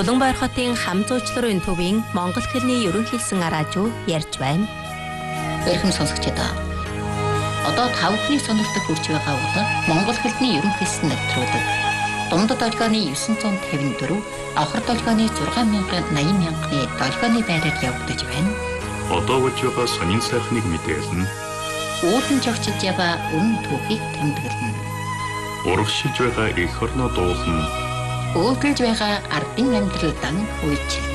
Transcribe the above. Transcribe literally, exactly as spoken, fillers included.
Улаанбаяр хотын хам зуучларын төвийн монгол хэлний ерөнхийлсэн араажуу ярьж байна. Эрхэм сонсогчдоо. Одоо та бүхний сонирхдаг хүрч байгаа бол монгол хэлний ерөнхийлсэн нэвтрүүлэг. Дундад долгионы дев'ять п'ятьдесят четыре, авхар долгионы шесть мянган восемьдесят мянганы долгионы байраар явагдаж байна. Одоо болж байгаа сонин сайхныг мэдээлнэ. Уулын жогчж яваа үнэн түүхийг тэмдэглэнэ. Урагшилж байгаа эх орноо дуулна. Өөдрөж байгаа ардын амьдралдан үйч